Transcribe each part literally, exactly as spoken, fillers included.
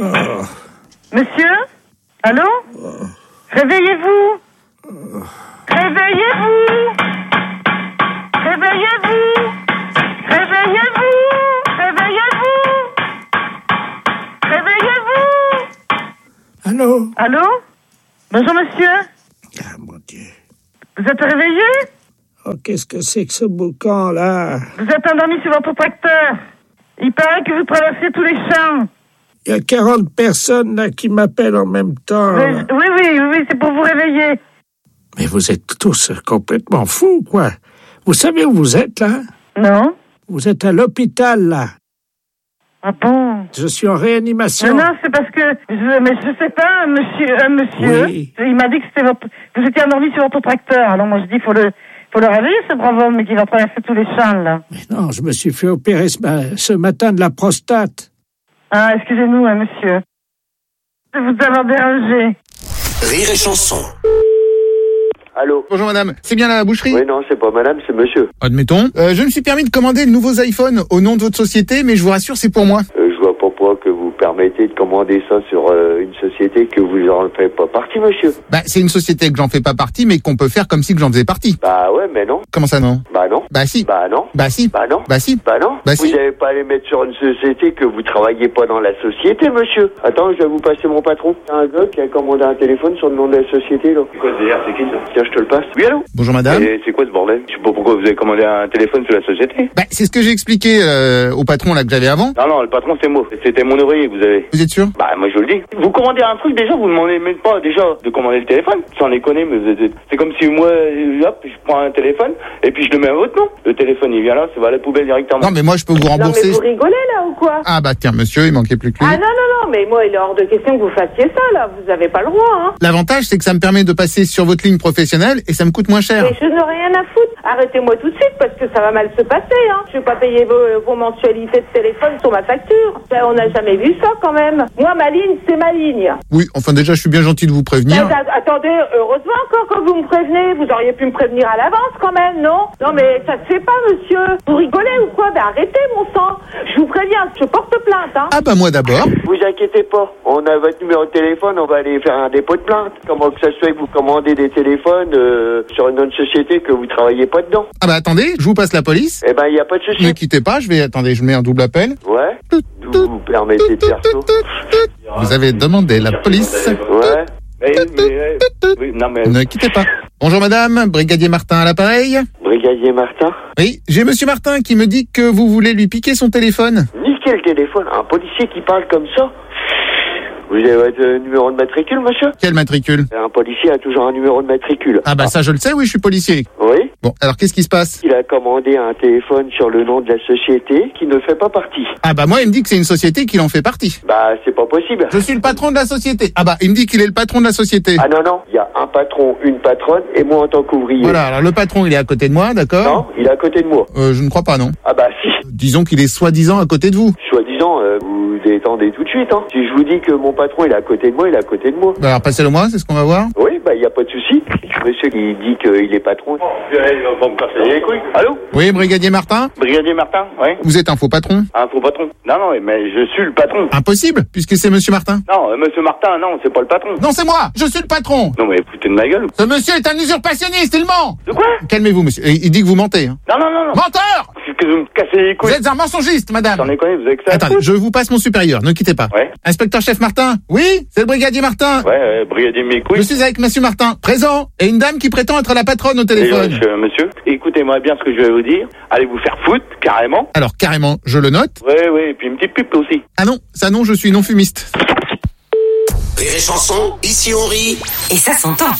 Oh. Monsieur? Allô? Oh. Réveillez-vous! Oh. Réveillez-vous! Réveillez-vous! Réveillez-vous! Réveillez-vous! Réveillez-vous! Allô? Allô? Bonjour, monsieur. Ah, mon Dieu. Vous êtes réveillé? Oh, qu'est-ce que c'est que ce boucan, là? Vous êtes endormi sur votre tracteur. Il paraît que vous traversez tous les champs. Il y a quarante personnes, là, qui m'appellent en même temps. Oui, oui, oui, oui, c'est pour vous réveiller. Mais vous êtes tous complètement fous, quoi. Vous savez où vous êtes, là? Non. Vous êtes à l'hôpital, là. Ah bon? Je suis en réanimation. Non, non, c'est parce que... Je, mais je sais pas, monsieur... Un monsieur, oui. Il m'a dit que c'était votre... Vous étiez endormi sur votre tracteur. Alors moi, je dis, il faut le... faut le réveiller, ce brave homme, mais qui va traverser tous les champs, là. Mais non, je me suis fait opérer ce, ce matin de la prostate. Ah, excusez-nous, hein, monsieur. De vous avoir dérangé. Rire et chanson. Allô. Bonjour madame, c'est bien la boucherie? Oui, non, c'est pas madame, c'est monsieur. Admettons. Euh, je me suis permis de commander de nouveaux iPhones au nom de votre société, mais je vous rassure, c'est pour moi. Euh, je vois pas pourquoi que vous permettez de commander ça sur euh, une société que vous en faites pas partie, monsieur. Bah, c'est une société que j'en fais pas partie, mais qu'on peut faire comme si que j'en faisais partie. Bah ouais, mais non. Comment ça, non? Bah non. Bah si. Bah non. Bah si. Bah non. Bah si. Bah non. Bah vous si. n'allez pas aller mettre sur une société que vous travaillez pas dans la société, monsieur. Attends, je vais vous passer mon patron. Il y a un gars qui a commandé un téléphone sur le nom de la société, là. C'est quoi ce délire? C'est qui ça? Tiens, je te le passe. Oui, allô? Bonjour madame. Et c'est quoi ce bordel? Je sais pas pourquoi vous avez commandé un téléphone sur la société. Bah, c'est ce que j'ai expliqué euh, au patron là que j'avais avant. Non, non, le patron c'est moi. C'était mon ouvrier que vous avez. Vous êtes sûr? Bah, moi je vous le dis. Vous commandez un truc déjà, vous ne demandez même pas déjà de commander le téléphone. Sans déconner, mais vous êtes... c'est comme si moi, hop, je prends un téléphone et puis je le mets à votre nom. Le téléphone il vient là, ça va à la poubelle directement. Non mais moi je peux vous Non rembourser. mais vous rigolez là ou quoi? Ah bah tiens monsieur, il manquait plus que lui. Ah non, non, non, mais moi il est hors de question que vous fassiez ça là, vous avez pas le droit, hein. L'avantage c'est que ça me permet de passer sur votre ligne professionnelle et ça me coûte moins cher. Mais je n'ai rien à foutre. Arrêtez-moi tout de suite parce que ça va mal se passer, hein. Je vais pas payer vos, vos mensualités de téléphone sur ma facture. Ça, on n'a jamais vu ça quand même. Moi ma ligne c'est ma ligne. Oui, enfin déjà je suis bien gentil de vous prévenir. Mais, attendez, heureusement encore que vous me prévenez, vous auriez pu me prévenir à l'avance quand même, non? Non mais ça se fait pas monsieur. Vous rigolez ou quoi? Ben arrêtez mon sang. Je vous préviens, je porte plainte, hein. Ah bah moi d'abord. Vous inquiétez pas, on a votre numéro de téléphone, on va aller faire un dépôt de plainte. Comment que ça se fait que vous commandez des téléphones euh, sur une autre société que vous travaillez pas dedans? Ah bah attendez, je vous passe la police. Eh ben, il y a pas de souci. Ne quittez pas, je vais... Attendez, je mets un double appel. Ouais. Vous vous permettez de faire ça? Vous avez demandé la police. Ouais. Mais, mais, oui, non, mais... Ne quittez pas. Bonjour madame, brigadier Martin à l'appareil. Brigadier Martin? Oui, j'ai monsieur Martin qui me dit que vous voulez lui piquer son téléphone. Niquez le téléphone. Un policier qui parle comme ça? Vous avez votre numéro de matricule, monsieur? Quel matricule? Un policier a toujours un numéro de matricule. Ah bah ça je le sais, oui, je suis policier. Oui? Bon, alors qu'est-ce qui se passe? Il a commandé un téléphone sur le nom de la société qui ne fait pas partie. Ah bah moi il me dit que c'est une société qui en fait partie. Bah, c'est pas possible. Je suis le patron de la société. Ah bah il me dit qu'il est le patron de la société. Ah non, non, il y a un patron, une patronne et moi en tant qu'ouvrier. Voilà, alors le patron il est à côté de moi, d'accord? Non, il est à côté de moi. Euh, je ne crois pas, non. Ah bah si. Disons qu'il est soi-disant à côté de vous. Soi-disant, euh, vous détendez tout de suite, hein. Si je vous dis que mon patron il est à côté de moi, il est à côté de moi. Bah alors passez-le moi, c'est ce qu'on va voir. Oui, bah il y a pas de souci. Monsieur qui dit qu'il est patron. Il va me casser les couilles. Allô? Oui, brigadier Martin? Brigadier Martin? Oui? Vous êtes un faux patron? Un faux patron? Non, non, mais je suis le patron. Impossible, puisque c'est monsieur Martin. Non, euh, monsieur Martin, non, c'est pas le patron. Non, c'est moi, je suis le patron. Non, mais foutez de ma gueule. Ce monsieur est un usurpationniste, il ment. De quoi? Calmez-vous, monsieur. Il dit que vous mentez. Hein. Non, non, non, non. Menteur! C'est que vous me cassez les couilles. Vous êtes un mensongiste, madame. J'en ai connu, vous avez que ça. Attendez, je vous passe mon supérieur, ne quittez pas. Ouais. Inspecteur-chef Martin? Oui, c'est le brigadier Martin. Ouais, euh, brigadier mes couilles. Je suis avec monsieur Martin, présent, et une dame qui prétend être la patronne au Et, téléphone. euh, monsieur, écoutez-moi bien ce que je vais vous dire. Allez vous faire foutre, carrément. Alors, carrément, je le note. Ouais, ouais, et puis une petite pub aussi. Ah non, ça non, je suis non-fumiste. Rire et chanson, ici on rit. Et ça s'entend.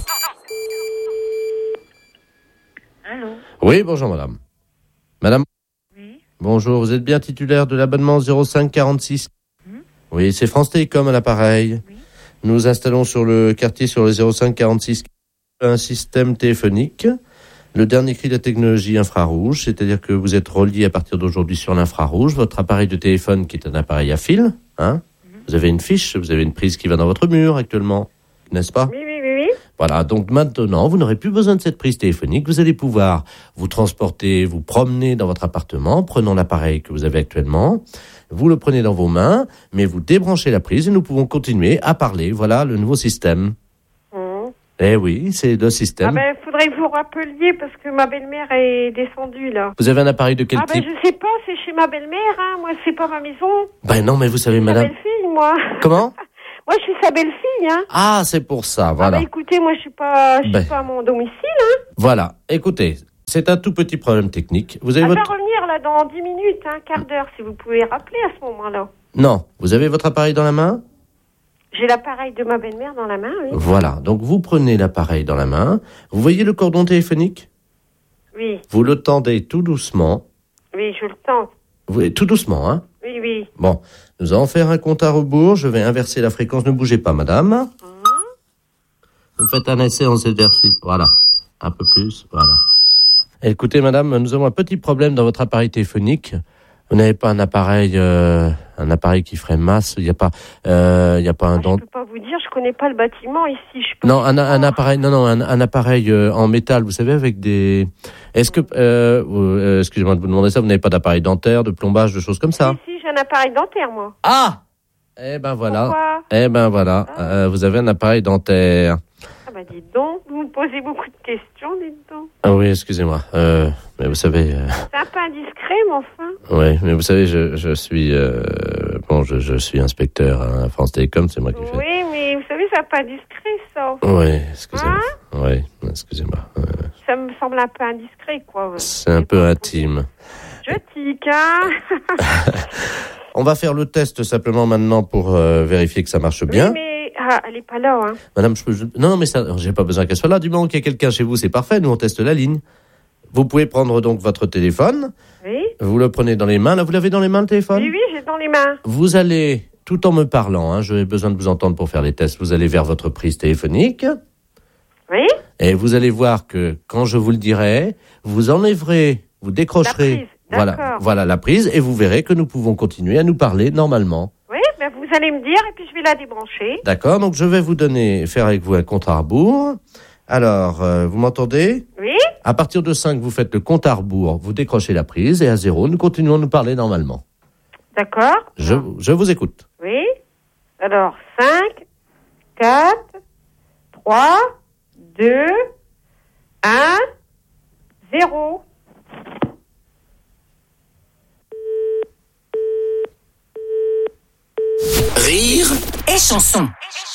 Allô? Oui, bonjour madame. Madame? Oui. Bonjour, vous êtes bien titulaire de l'abonnement zéro cinq quarante-six? Hum. Oui, c'est France Télécom à l'appareil. Oui. Nous installons sur le quartier, sur le zéro cinq quarante-six, un système téléphonique. Le dernier cri de la technologie infrarouge, c'est-à-dire que vous êtes relié à partir d'aujourd'hui sur l'infrarouge. Votre appareil de téléphone qui est un appareil à fil, hein. Vous avez une fiche, vous avez une prise qui va dans votre mur actuellement, n'est-ce pas? Oui, oui, oui, oui. Voilà, donc maintenant, vous n'aurez plus besoin de cette prise téléphonique. Vous allez pouvoir vous transporter, vous promener dans votre appartement, prenant l'appareil que vous avez actuellement. Vous le prenez dans vos mains, mais vous débranchez la prise et nous pouvons continuer à parler. Voilà le nouveau système. Mmh. Eh oui, c'est le système. Ah ben, faudrait que vous rappeliez parce que ma belle-mère est descendue, là. Vous avez un appareil de quel ah type? ben, je sais pas, c'est chez ma belle-mère, hein. Moi, c'est pas ma maison. Ben non, mais vous savez, je suis madame... sa belle-fille, moi. Comment? Moi, je suis sa belle-fille, hein. Ah, c'est pour ça, voilà. Ah ben, écoutez, moi, je suis pas, je suis Ben. pas à mon domicile, hein. Voilà, écoutez, c'est un tout petit problème technique. Vous avez Elle votre... va revenir, là, dans dix minutes, un quart d'heure, si vous pouvez rappeler à ce moment-là. Non, vous avez votre appareil dans la main? J'ai l'appareil de ma belle-mère dans la main, oui. Voilà, donc vous prenez l'appareil dans la main. Vous voyez le cordon téléphonique? Oui, Vous le tendez tout doucement. oui, je le tente. Vous... Tout doucement, hein? Oui, oui. Bon, nous allons faire un compte à rebours. Je vais inverser la fréquence. Ne bougez pas, madame. Mmh. Vous faites un essai en s'inverser. Voilà. Un peu plus. Voilà. Écoutez, madame, nous avons un petit problème dans votre appareil téléphonique. Vous n'avez pas un appareil, euh, un appareil qui ferait masse. Il n'y a pas, euh, il y a pas un Ah, dent. je peux pas vous dire, je connais pas le bâtiment ici. Je peux Non, pas un, un savoir. appareil, non, non, un, un appareil euh, en métal. Vous savez, avec des. Est-ce que, euh, euh, excusez-moi de vous demander ça. Vous n'avez pas d'appareil dentaire, de plombage, de choses comme ça? Si, si, j'ai un appareil dentaire, moi. Ah. Eh ben voilà. Pourquoi? Eh ben voilà. Ah. Euh, vous avez un appareil dentaire. Ah bah dites donc, vous me posez beaucoup de questions, dites donc. Ah oui, excusez-moi. Euh, mais vous savez, euh, C'est un peu indiscret, mais enfin. ouais, mais vous savez, je, je suis, euh, bon, je, je suis inspecteur à France Télécom, c'est moi qui fais. Oui, mais vous savez, c'est un peu indiscret, ça. Oui, excusez-moi. Hein? Oui, excusez-moi. Euh, Ça me semble un peu indiscret, quoi. c'est un peu intime. Je tique, hein. On va faire le test simplement maintenant pour euh, vérifier que ça marche bien. Oui, mais ah, elle est pas là, hein. Madame, je peux... je- Non, mais ça, j'ai pas besoin qu'elle soit là. Du moment qu'il y a quelqu'un chez vous, c'est parfait. Nous, on teste la ligne. Vous pouvez prendre donc votre téléphone. Oui. Vous le prenez dans les mains. Là, vous l'avez dans les mains, le téléphone? Oui, oui, j'ai dans les mains. Vous allez, tout en me parlant, hein, j'ai besoin de vous entendre pour faire les tests, vous allez vers votre prise téléphonique. Oui. Et vous allez voir que quand je vous le dirai, vous enlèverez, vous décrocherez, La prise, voilà, d'accord. voilà la prise, et vous verrez que nous pouvons continuer à nous parler normalement. Oui, ben vous allez me dire, et puis je vais la débrancher. D'accord? Donc je vais vous donner, faire avec vous un compte à rebours. Alors, euh, vous m'entendez? Oui. À partir de cinq, vous faites le compte à rebours, vous décrochez la prise, et à zéro, nous continuons à nous parler normalement. D'accord. Je, je vous écoute. Oui. Alors, cinq, quatre, trois, deux, un, zéro. Rire Et chanson.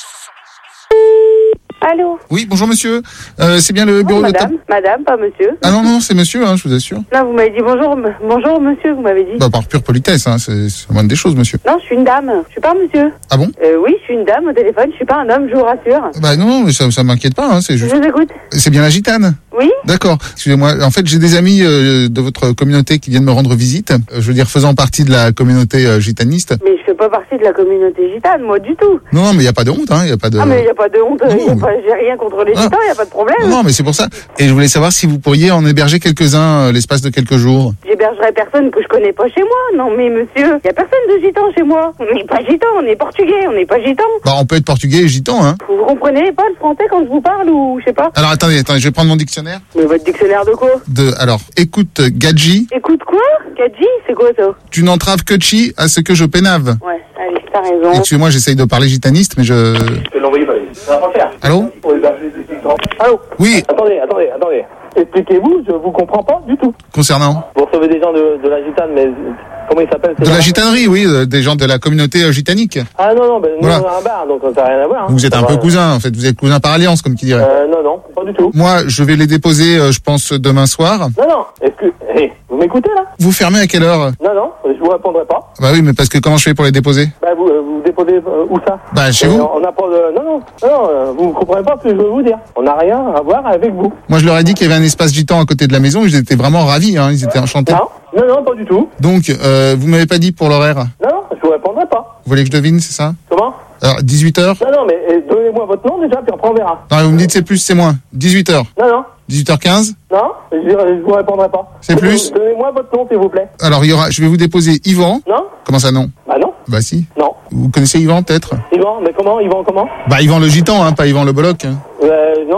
Allô? Oui, bonjour monsieur. Euh, c'est bien le bureau de... Madame, madame, pas monsieur. Ah non, non, c'est monsieur, hein, je vous assure. Là, vous m'avez dit bonjour, m- bonjour monsieur, vous m'avez dit. Bah, par pure politesse, hein, c'est c'est la moindre des choses, monsieur. Non, je suis une dame, je suis pas un monsieur. Ah bon? Euh, oui, je suis une dame au téléphone, je suis pas un homme, je vous rassure. Bah non, non, mais ça, ça m'inquiète pas, hein, c'est Je juste... vous écoute. C'est bien la gitane? Oui? D'accord. Excusez-moi. En fait, j'ai des amis euh, de votre communauté qui viennent me rendre visite. Euh, je veux dire, faisant partie de la communauté euh, gitaniste. Mais je fais pas partie de la communauté gitane, moi, du tout. Non, non, mais il n'y a pas de honte, hein. Il y a pas de... Ah, mais il n'y a pas de honte, Non, y a mais- pas, j'ai rien contre les Ah. gitans, il n'y a pas de problème. Non, non, mais c'est pour ça. Et je voulais savoir si vous pourriez en héberger quelques-uns euh, l'espace de quelques jours. J'hébergerai personne que je connais pas chez moi. Non, mais monsieur, il y a personne de gitan chez moi. On n'est pas gitan, on est portugais, on n'est pas gitan. Bah, on peut être portugais et gitan, hein. Vous comprenez pas le français quand je vous parle ou je sais pas? Alors, attendez, attendez, je vais prendre mon dictionnaire. Mais votre dictionnaire de quoi? De, alors, écoute, Gadji, Écoute quoi? Kadji, c'est quoi ça? tu n'entraves que chi à ce que je pénave. Ouais, allez, t'as raison. Excusez-moi, j'essaye de parler gitaniste, mais je... Je peux l'envoyer par les. Ça va pas faire. Allô? Pour héberger des migrants. Allô? Oui, Attendez, attendez, attendez. Expliquez-vous, je vous comprends pas du tout. concernant... Vous recevez des gens de, de la gitane, mais comment ils s'appellent ces De la gens gitanerie, oui, euh, des gens de la communauté euh, gitanique. Ah non, non, ben, nous Voilà. on a un bar, donc ça n'a rien à voir. hein. Vous êtes un Ça peu va- cousin, en fait, vous êtes cousin par alliance, comme qui dirait. Euh, non, non, pas du tout. Moi, je vais les déposer, euh, je pense, demain soir. Non, non, est-ce que... Hey, vous m'écoutez là? Vous fermez à quelle heure? Non, non, je vous répondrai pas. Bah oui, mais parce que comment je fais pour les déposer? Bah vous, euh, vous déposez euh, où ça? Bah, chez Euh, vous. On n'a pas de... Non, non, non, euh, vous ne comprenez pas ce que je veux vous dire. On n'a rien à voir avec vous. Moi, je leur ai dit qu'il y avait un espace gitan à côté de la maison, ils étaient vraiment ravis, hein, ils étaient enchantés. Non, non, non, pas du tout. Donc, euh, vous m'avez pas dit pour l'horaire. Non, non, je vous répondrai pas. Vous voulez que je devine, c'est ça? Comment? Alors, dix-huit heures? Non, non, mais euh, donnez-moi votre nom déjà, puis après on verra. Non, vous me dites c'est plus, c'est moins. dix-huit heures. Non, non, dix-huit heures quinze? non, je, je vous répondrai pas. C'est plus? Donnez-moi votre nom, s'il vous plaît. Alors, il y aura, je vais vous déposer Yvan. Non? Comment ça, non? Bah non, Bah si. non. Vous connaissez Yvan, peut-être? Yvan, mais comment? Yvan, comment? Bah, Yvan le gitan, hein, pas Yvan le Bolloc. Hein. Euh, non,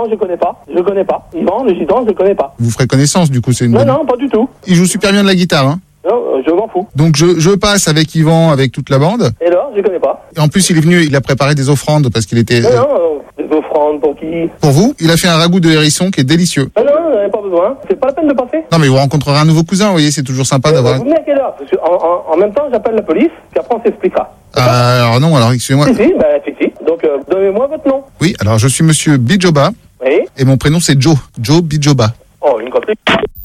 non, je connais pas. Je connais pas. Yvan, le gitan, je connais pas. Vous ferez connaissance, du coup, c'est une Non, bonne... non, pas du tout. Il joue super bien de la guitare, hein. Non, euh, je m'en fous. Donc je, je passe avec Yvan, avec toute la bande. Et là, je connais pas. Et en plus, il est venu, il a préparé des offrandes parce qu'il était... Non, euh, non, euh, des offrandes pour qui? Pour vous, il a fait un ragoût de hérisson qui est délicieux. Non, non, j'en ai pas besoin. C'est pas la peine de passer. Non, mais vous rencontrerez un nouveau cousin, vous voyez, c'est toujours sympa Euh, d'avoir... Vous venez à quelle heure? Parce que en, en, en même temps, j'appelle la police, puis après on s'expliquera. Euh, alors non, alors excusez-moi. Si, si, bah, si, si. Donc, euh, donnez-moi votre nom. Oui, alors je suis monsieur Bijoba Oui. et mon prénom c'est Joe. Joe Bijoba. Oh, une copie.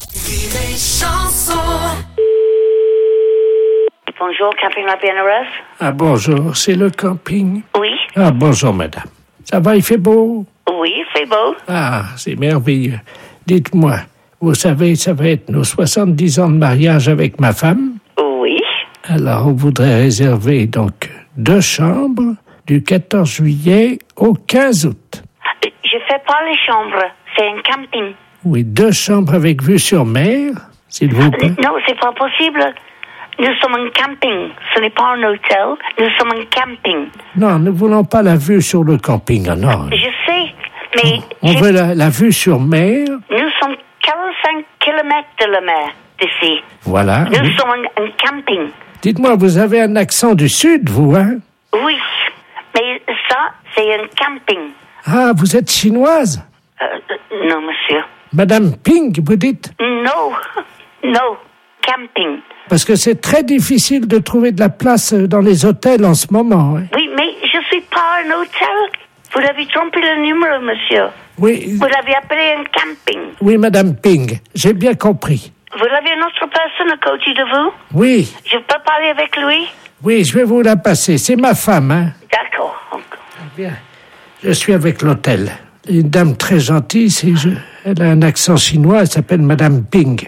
Bonjour, Camping La B N R S. Ah bonjour, c'est le camping. Oui. Ah bonjour madame. Ça va, il fait beau? Oui, c'est beau. Ah, c'est merveilleux. Dites-moi, vous savez, ça va être nos soixante-dix ans de mariage avec ma femme. Oui. Alors, on voudrait réserver donc deux chambres du quatorze juillet au quinze août. Je fais pas les chambres, c'est un camping. Oui, deux chambres avec vue sur mer, s'il vous plaît. Non, c'est pas possible. Nous sommes un camping. Ce n'est pas un hôtel. Nous sommes un camping. Non, nous voulons pas la vue sur le camping, ah non. Je sais, mais... On je- veut la, la vue sur mer, Nous sommes quarante-cinq kilomètres de la mer d'ici. voilà. Nous Oui. sommes un, un camping. Dites-moi, vous avez un accent du sud, vous, hein? Oui, mais ça, c'est un camping. Ah, vous êtes chinoise? Euh, euh, non, monsieur. Madame Ping, vous dites? Non, non, camping. Parce que c'est très difficile de trouver de la place dans les hôtels en ce moment, hein. Oui, mais je suis pas un hôtel. Vous avez trompé le numéro, monsieur. Oui, Vous l'avez appelé un camping. oui, Madame Ping, j'ai bien compris. Vous avez une autre personne à côté de vous? Oui, Je peux parler avec lui? oui, je vais vous la passer. C'est ma femme, hein. D'accord. Bien. Je suis avec l'hôtel. Une dame très gentille, c'est je... elle a un accent chinois, elle s'appelle Madame Ping.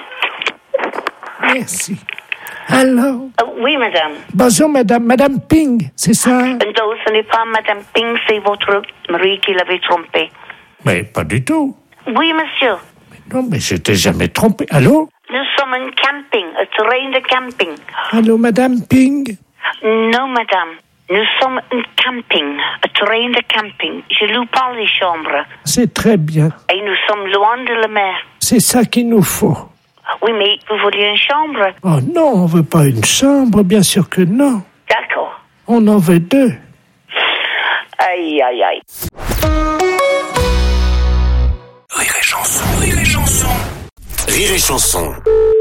Merci. Alors, Euh, oui, madame. bonjour Madame, Madame Ping, c'est ça? Non, ce n'est pas madame Ping, c'est votre mari qui l'avait trompé. Mais pas du tout. Oui, monsieur. Non, mais je t'ai jamais trompé. Allô? Nous sommes un camping, un terrain de camping. Allô, Madame Ping? Non, madame. Nous sommes un camping, un terrain de camping. Je loue pas les chambres. C'est très bien. Et nous sommes loin de la mer. C'est ça qu'il nous faut. Oui, mais vous voulez une chambre? Oh non, on veut pas une chambre, bien sûr que non. D'accord. On en veut deux. Aïe, aïe, aïe. Rire et chanson, rire et chanson. Rire et chanson.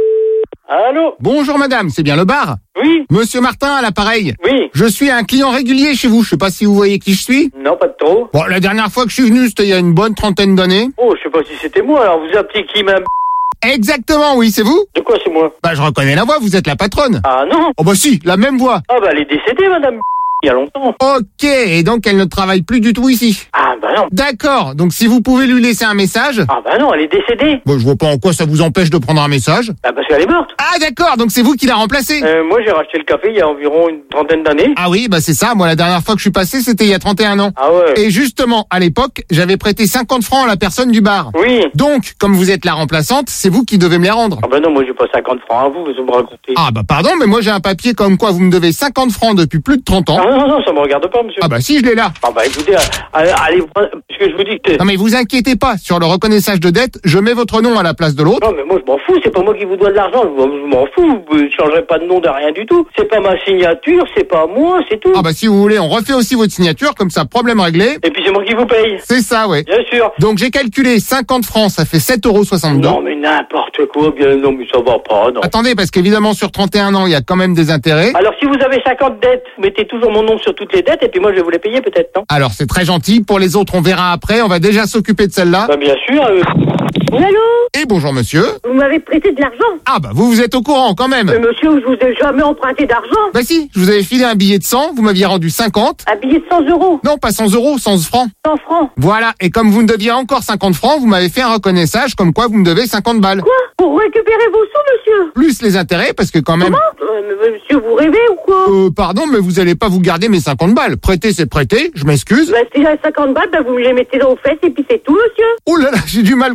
Allô? Bonjour madame, c'est bien le bar? Oui? Monsieur Martin à l'appareil. Oui? Je suis un client régulier chez vous, je sais pas si vous voyez qui je suis. Non, pas de trop. Bon, la dernière fois que je suis venu, c'était il y a une bonne trentaine d'années. Oh, je sais pas si c'était moi, alors vous appelez qui, ma... Exactement, oui, c'est vous? De quoi c'est moi? Bah, je reconnais la voix, vous êtes la patronne. Ah non? Oh bah si, la même voix. Ah bah elle est décédée, madame, il y a longtemps. Ok, et donc elle ne travaille plus du tout ici. Ah bah non. D'accord, donc si vous pouvez lui laisser un message... Ah bah non, elle est décédée. Bon, je vois pas en quoi ça vous empêche de prendre un message. Ah parce qu'elle est morte. Ah d'accord, donc c'est vous qui l'a remplacé. Euh, moi j'ai racheté le café il y a environ une trentaine d'années. Ah oui, bah c'est ça, moi la dernière fois que je suis passé, c'était il y a trente et un ans. Ah ouais. Et justement, à l'époque, j'avais prêté cinquante francs à la personne du bar. Oui. Donc, comme vous êtes la remplaçante, c'est vous qui devez me les rendre. Ah bah non, moi j'ai pas cinquante francs à vous, vous me racontez. Ah bah pardon, mais moi j'ai un papier comme quoi vous me devez cinquante francs depuis plus de trente ans. Ah non, non, ça me regarde pas, monsieur. Ah bah si, je l'ai là. Ah bah écoutez, allez, allez puisque je vous dis que... Non mais vous inquiétez pas, sur le reconnaissage de dette, je mets votre nom à la place de l'autre. Non mais moi je m'en fous, c'est pas moi qui vous dois de l'argent, je je m'en fous, vous ne changerez pas de nom de rien du tout. C'est pas ma signature, c'est pas moi, c'est tout. Ah bah si vous voulez, on refait aussi votre signature, comme ça, problème réglé. Et puis c'est moi qui vous paye. C'est ça, ouais. Bien sûr. Donc j'ai calculé cinquante francs, ça fait sept euros soixante-deux. Non mais n'importe quoi, bien non mais ça va pas, non. Attendez, parce qu'évidemment sur trente et un ans, il y a quand même des intérêts. Alors si vous avez cinquante dettes, vous mettez toujours mon nom sur toutes les dettes et puis moi je vais vous les payer peut-être, non? Alors c'est très gentil, pour les autres on verra après, on va déjà s'occuper de celle-là. Bah bien sûr. Euh... Oui, allô? Et bonjour monsieur. Vous m'avez prêté de l'argent? Ah bah vous vous êtes au courant quand même. Mais monsieur, je vous ai jamais emprunté d'argent. Bah si, je vous avais filé un billet de cent, vous m'aviez rendu cinquante. Un billet de cent euros. Non, pas cent euros, cent francs. cent francs. Voilà, et comme vous me deviez encore cinquante francs, vous m'avez fait un reconnaissage comme quoi vous me devez cinquante balles. Quoi? Pour récupérer vos sous, monsieur? Plus les intérêts, parce que quand même... Comment? Euh, mais monsieur, vous rêvez ou quoi? Euh, pardon, mais vous allez pas vous garder mes cinquante balles. Prêter, c'est prêter, je m'excuse. Bah, si j'ai cinquante balles, bah, vous me les mettez dans aux fesses et puis c'est tout, monsieur. Oh là là, j'ai du mal comprendre.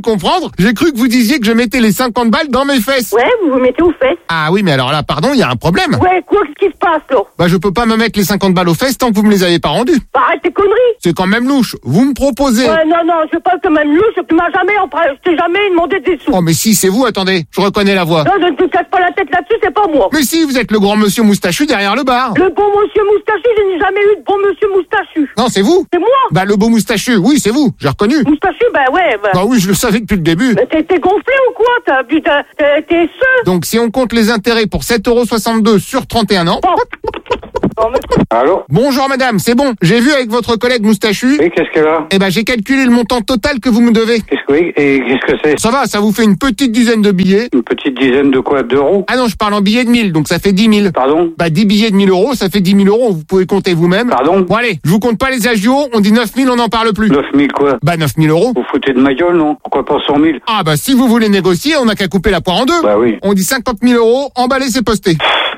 bonjour. J'ai cru que vous disiez que je mettais les cinquante balles dans mes fesses. Ouais, vous vous mettez aux fesses. Ah oui, mais alors là, pardon, il y a un problème. Ouais, quoi, qu'est-ce qui se passe, là? Bah, je peux pas me mettre les cinquante balles aux fesses tant que vous me les avez pas rendues. Bah, arrête tes conneries. C'est quand même louche. Vous me proposez... Ouais, non, non, je veux pas que même louche, tu m'as jamais, empr- je t'ai jamais demandé des sous. Oh, mais si, c'est vous, attendez. Je reconnais la voix. Non, ne te casse pas la tête là-dessus, c'est pas moi. Mais si, vous êtes le grand monsieur moustachu derrière le bar. Le bon monsieur moustachu, je n'ai jamais eu de bon monsieur moustachu. Non, c'est vous. C'est moi. Bah, le beau moustachu, oui, c'est vous. J'ai reconnu. Moustachu, bah ouais. Bah, bah oui, je le savais depuis le début. Mais t'es, t'es gonflé ou quoi? T'as bu, t'as, t'es, t'es seul. Donc, si on compte les intérêts pour sept euros soixante-deux sur trente et un ans... Bon. Allô? Bonjour madame, c'est bon. J'ai vu avec votre collègue moustachu. Oui, qu'est-ce qu'elle a? Eh ben, j'ai calculé le montant total que vous me devez. Qu'est-ce que oui? Et qu'est-ce que c'est? Ça va, ça vous fait une petite dizaine de billets. Une petite dizaine de quoi? D'euros? Ah non, je parle en billets de mille, donc ça fait dix mille. Pardon? Bah, dix billets de mille euros, ça fait dix mille euros, vous pouvez compter vous-même. Pardon? Bon allez, je vous compte pas les agios, on dit neuf mille, on n'en parle plus. neuf mille quoi? Bah, neuf mille euros. Vous foutez de ma gueule, non? Pourquoi pas cent mille? Ah bah, si vous voulez négocier, on n'a qu'à couper la poire en deux. Bah oui. On dit cinquante mille euros, emballé, c'est posté.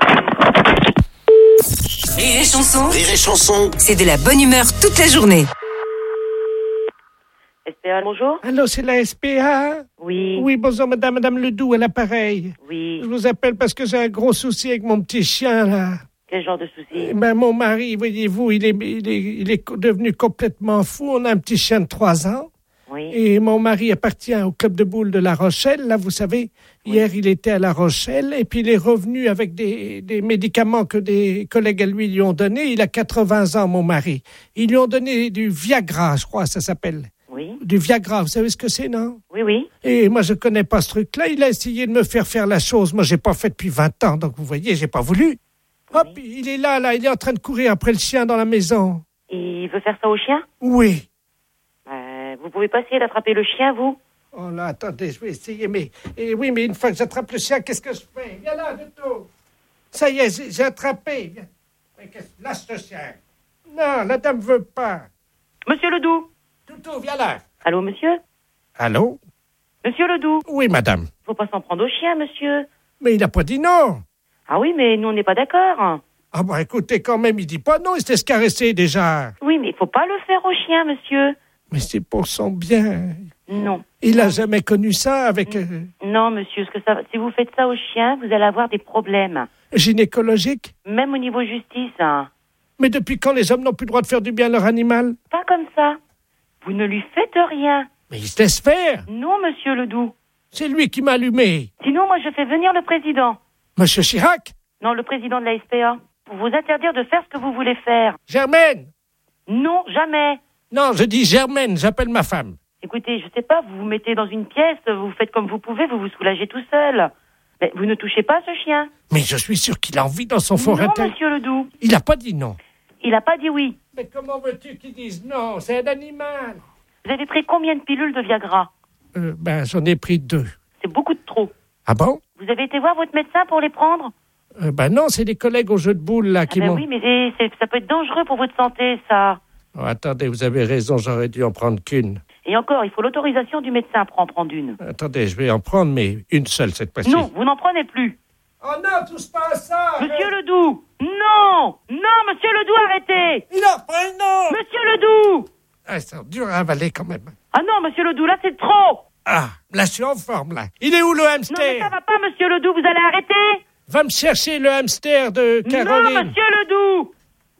Rire et chanson, Rire et chanson. c'est de la bonne humeur toute la journée. S P A, bonjour. Allô, c'est la S P A? Oui. Oui, bonjour madame, madame Ledoux à l'appareil. Oui. Je vous appelle parce que j'ai un gros souci avec mon petit chien, là. Quel genre de souci? Eh ben, mon mari, voyez-vous, il est, il est, il est devenu complètement fou. On a un petit chien de trois ans. Oui. Et mon mari appartient au club de boules de La Rochelle. Là, vous savez, oui. Hier, il était à La Rochelle et puis il est revenu avec des, des médicaments que des collègues à lui lui ont donnés. Il a quatre-vingts ans, mon mari. Ils lui ont donné du Viagra, je crois, ça s'appelle. Oui. Du Viagra, vous savez ce que c'est, non? Oui, oui. Et moi, je connais pas ce truc-là. Il a essayé de me faire faire la chose. Moi, j'ai pas fait depuis vingt ans, donc vous voyez, j'ai pas voulu. Hop, oui. Il est là, là, il est en train de courir après le chien dans la maison. Il veut faire ça au chien? Oui. Euh, vous pouvez pas essayer d'attraper le chien, vous? Oh là, attendez, je vais essayer, mais... Et oui, mais une fois que j'attrape le chien, qu'est-ce que je fais? Viens là, Duto. Ça y est, j'ai, j'ai attrapé. Viens. Mais qu'est-ce... Lâche le chien. Non, la dame veut pas. Monsieur Ledoux. Duto, viens là. Allô, monsieur? Allô? Monsieur Ledoux. Oui, madame. Faut pas s'en prendre au chien, monsieur. Mais il a pas dit non. Ah oui, mais nous, on n'est pas d'accord. Ah bon, écoutez, quand même, il dit pas non, il s'est caressé déjà. Oui, mais il faut pas le faire au chien, monsieur. Mais c'est pour son bien. Non. Il a jamais connu ça avec... Euh... Non, monsieur, ce que ça... si vous faites ça au chien, vous allez avoir des problèmes. Gynécologiques? Même au niveau justice. Hein. Mais depuis quand les hommes n'ont plus le droit de faire du bien à leur animal? Pas comme ça. Vous ne lui faites rien. Mais il se laisse faire. Non, monsieur Ledoux. C'est lui qui m'a allumé. Sinon, moi, je fais venir le président. Monsieur Chirac? Non, le président de la S P A. Pour vous interdire de faire ce que vous voulez faire. Germaine? Non, jamais. Non, je dis Germaine, j'appelle ma femme. Écoutez, je sais pas, vous vous mettez dans une pièce, vous faites comme vous pouvez, vous vous soulagez tout seul. Mais vous ne touchez pas ce chien. Mais je suis sûr qu'il a envie dans son fort Non, intérieur. monsieur Ledoux. Il a pas dit non. Il a pas dit oui. Mais comment veux-tu qu'il dise non? C'est un animal. Vous avez pris combien de pilules de Viagra? Euh, ben, j'en ai pris deux. C'est beaucoup de trop. Ah bon? Vous avez été voir votre médecin pour les prendre? euh, Ben non, c'est des collègues au jeu de boules, là, qui ah ben m'ont... oui, mais c'est, c'est, ça peut être dangereux pour votre santé, ça. Oh, attendez, vous avez raison, j'aurais dû en prendre qu'une. Et encore, il faut l'autorisation du médecin pour en prendre une. Attendez, je vais en prendre, mais une seule cette fois-ci. Non, vous n'en prenez plus. Oh non, touche pas à ça! Monsieur Ledoux! Non! Non, monsieur Ledoux, arrêtez! Il en prend non! Monsieur Ledoux! Ah, c'est dur à avaler quand même. Ah non, monsieur Ledoux, là c'est trop! Ah, là je suis en forme, là. Il est où le hamster? Non, mais ça va pas, monsieur Ledoux, vous allez arrêter! Va me chercher le hamster de Caroline. Non, monsieur Ledoux!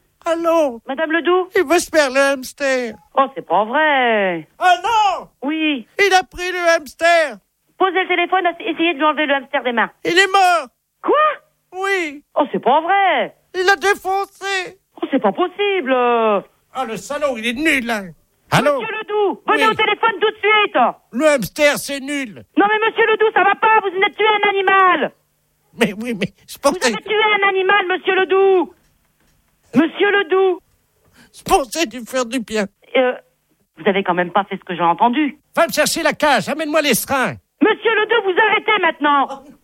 Allô? Madame Ledoux? Il veut se faire le hamster. Oh, c'est pas vrai! Oh non! Oui. Il a pris le hamster. Posez le téléphone, essayez de lui enlever le hamster des mains. Il est mort. Quoi? Oui. Oh, c'est pas vrai! Il a défoncé. Oh, c'est pas possible! Ah, le salaud, il est nul, là. Allô? Monsieur Ledoux, venez Oui. au téléphone tout de suite! Le hamster, c'est nul. Non, mais monsieur Ledoux, ça va pas, vous venez de tuer un animal! Mais oui, mais je Vous pensais... avez tué un animal, monsieur Ledoux! Monsieur Ledoux! Je pensais lui faire du bien. Euh, vous avez quand même pas fait ce que j'ai entendu. Va me chercher la cage, amène-moi les seringues. Monsieur Ledoux, vous arrêtez maintenant!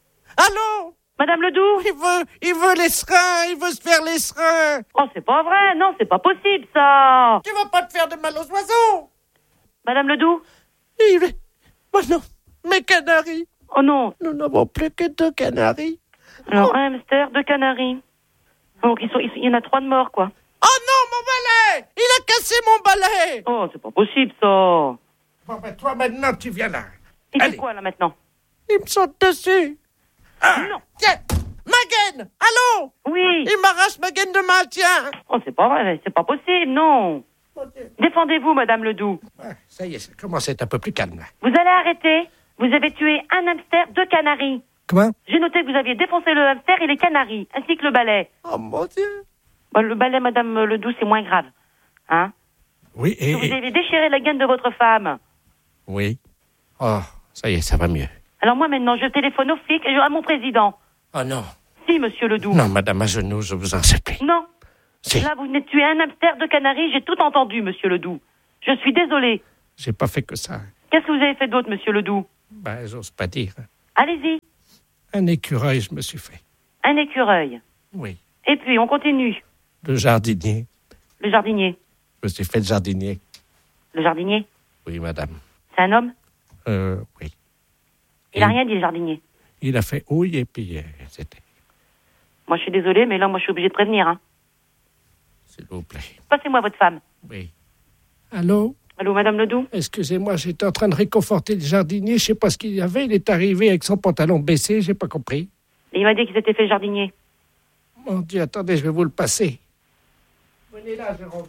Allô? Madame Ledoux? Il veut, il veut les seringues, il veut se faire les seringues. Oh, c'est pas vrai, non, c'est pas possible, ça! Tu vas pas te faire de mal aux oiseaux. Madame Ledoux? Il est... Oh non, mes canaris. Oh non! Nous n'avons plus que deux canaris. Alors, oh. Un hamster, deux canaris. Donc, ils sont, ils, il y en a trois de morts, quoi. Oh non, mon balai! Il a cassé mon balai! Oh, c'est pas possible, ça! Bon, ben, toi, maintenant, tu viens là. Il fait quoi, là, maintenant? Il me saute dessus. Ah. Non. Tiens, ma gaine. Allô? Oui. Il m'arrache ma gaine de main, tiens. Oh, c'est pas vrai, c'est pas possible, non. Défendez-vous, Madame Ledoux. Ah, ça y est, ça commence à être un peu plus calme. Vous allez arrêter. Vous avez tué un hamster, deux canaris. Comment? J'ai noté que vous aviez défoncé le hamster et les canaris, ainsi que le balai. Oh, mon Dieu. Bon, le balai, Madame Ledoux, c'est moins grave. Hein? Oui, et... Vous avez déchiré la gaine de votre femme. Oui. Oh, ça y est, ça va mieux. Alors moi, maintenant, je téléphone aux flics et à mon président. Oh non. Si, Monsieur Ledoux. Non, madame, à genoux, je vous en supplie. Non. Si. Là, vous venez de tuer un hamster, deux canaris, j'ai tout entendu, Monsieur Ledoux. Je suis désolé. J'ai pas fait que ça. Qu'est-ce que vous avez fait d'autre, Monsieur Ledoux? Ben, j'ose pas dire. Allez-y. Un écureuil, je me suis fait. Un écureuil. Oui. Et puis, on continue. Le jardinier. Le jardinier. Je me suis fait le jardinier. Le jardinier? Oui, madame. C'est un homme? Euh, oui. Il n'a rien dit, le jardinier. Il a fait oui et puis euh, c'était... Moi, je suis désolée, mais là, moi, je suis obligée de prévenir. Hein. S'il vous plaît. Passez-moi votre femme. Oui. Allô? Allô, Madame Ledoux? Excusez-moi, j'étais en train de réconforter le jardinier. Je sais pas ce qu'il y avait. Il est arrivé avec son pantalon baissé. J'ai pas compris. Et il m'a dit qu'il s'était fait jardinier. Mon Dieu, attendez, je vais vous le passer. Venez là, Jérôme.